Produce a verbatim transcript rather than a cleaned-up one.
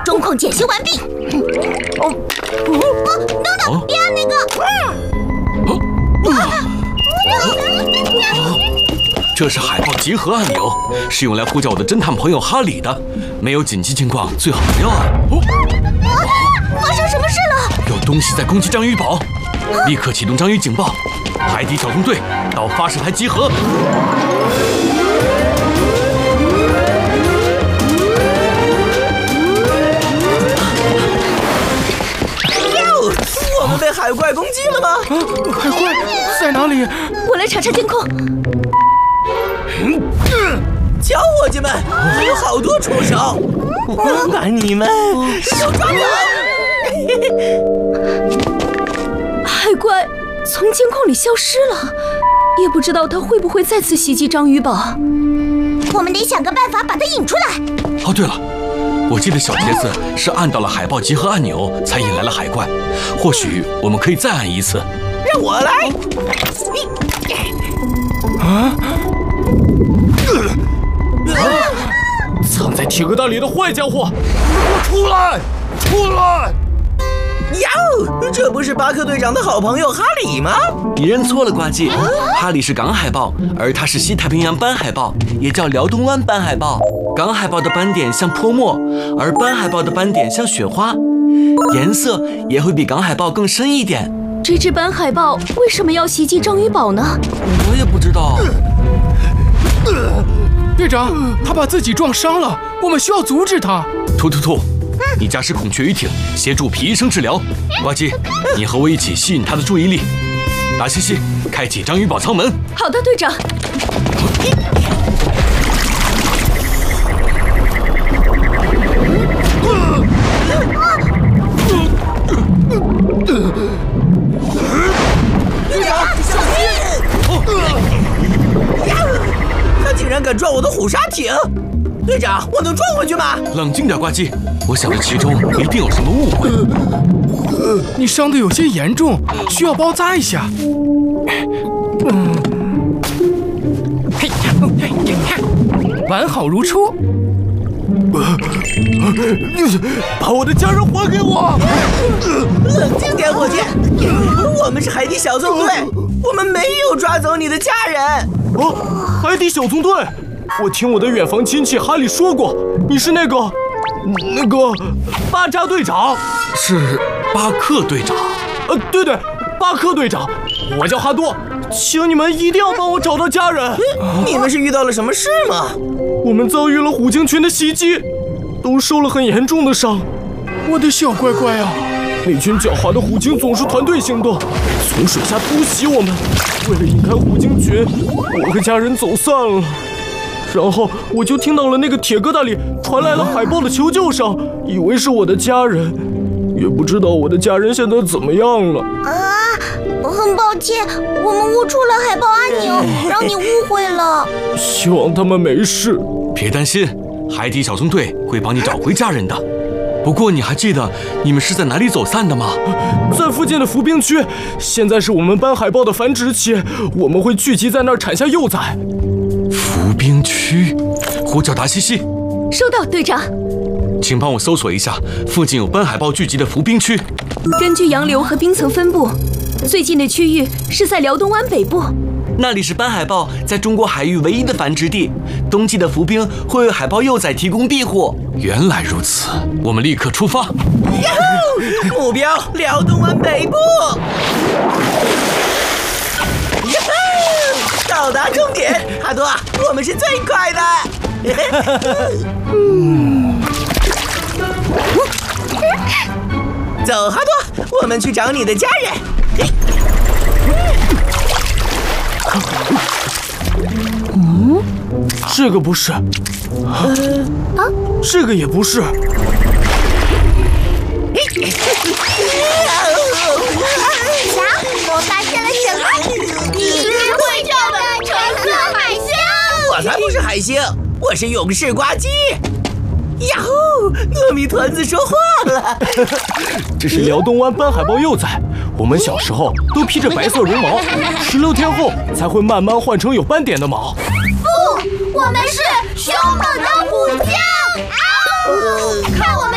中控检修完毕。哦，哦，等等，别按那个。 这是海豹集合按钮，是用来呼叫我的侦探朋友哈里的。没有紧急情况，最好不要按。哦， 发生什么事了？ 有东西在攻击章鱼堡，立刻启动章鱼警报，海底小纵队到发射台集合。 哟，我们被海怪攻击了吗？ 啊，海怪在哪里？ 我来查查监控。 小伙计们，还有好多触手，我把你们手抓走！ 海怪从监控里消失了，也不知道他会不会再次袭击章鱼堡。我们得想个办法把他引出来。 哦，对了，我记得小茄子是按到了海豹集合按钮才引来了海怪，或许我们可以再按一次。 让我来。 啊！藏在铁疙瘩里的坏家伙，出来！出来！ 哟，这不是巴克队长的好朋友哈里吗？ 你认错了，呱唧。哈里是港海豹，而他是西太平洋斑海豹，也叫辽东湾斑海豹。港海豹的斑点像泼墨，而斑海豹的斑点像雪花，颜色也会比港海豹更深一点。 这只斑海豹为什么要袭击章鱼堡呢？ 我也不知道。 队长，他把自己撞伤了，我们需要阻止他。 突突突，你驾驶孔雀鱼艇协助皮医生治疗。呱唧，你和我一起吸引他的注意力。达西西，开启章鱼堡舱门。 好的，队长。 队长，小心！他竟然敢撞我的虎鲨艇！队长，我能撞回去吗？ 冷静点，呱唧，我想这其中一定有什么误会。 你伤得有些严重，需要包扎一下。嗯，完好如初。把我的家人还给我！ 冷静点，伙计，我们是海底小纵队，我们没有抓走你的家人。 哦，海底小纵队，我听我的远房亲戚哈里说过，你是那个那个巴扎队长。 是巴克队长。 呃，对对，巴克队长，我叫哈多，请你们一定要帮我找到家人。 你们是遇到了什么事吗？ 我们遭遇了虎鲸群的袭击，都受了很严重的伤。我的小乖乖啊，那群狡猾的虎鲸总是团队行动，从水下突袭我们。为了引开虎鲸群，我和家人走散了。然后我就听到了那个铁疙瘩里传来了海豹的求救声，以为是我的家人，也不知道我的家人现在怎么样了。 啊，很抱歉，我们误触了海豹按钮，让你误会了。 希望他们没事。 别担心，海底小纵队会帮你找回家人的。不过你还记得你们是在哪里走散的吗？ 在附近的浮冰区，现在是我们斑海豹的繁殖期，我们会聚集在那儿产下幼崽。 浮冰区，呼叫达西西。 收到，队长。 请帮我搜索一下附近有斑海豹聚集的浮冰区。 根据洋流和冰层分布，最近的区域是在辽东湾北部。 那里是斑海豹在中国海域唯一的繁殖地，冬季的浮冰会为海豹幼崽提供庇护。原来如此，我们立刻出发。 目标辽东湾北部。到达终点，哈多，我们是最快的。走，哈多，我们去找你的家人。 嗯，这个不是，啊， 啊， 这个也不是。 瞧，我发现了什么？你是会跳的橙色海星！ 我才不是海星，我是勇士呱唧。呀呼！糯米团子说话了。 这是辽东湾斑海豹幼崽，我们小时候都披着白色绒毛，十六天后才会慢慢换成有斑点的毛。 不，我们是凶猛的虎鲸！啊！看我们